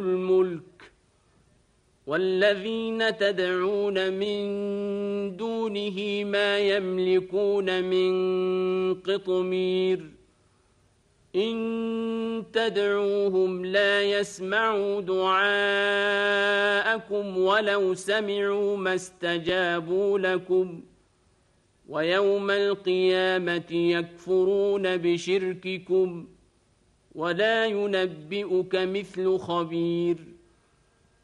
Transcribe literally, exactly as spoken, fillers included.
الملك والذين تدعون من دونه ما يملكون من قطمير إن تدعوهم لا يسمعوا دعاءكم ولو سمعوا ما استجابوا لكم ويوم القيامة يكفرون بشرككم ولا ينبئك مثل خبير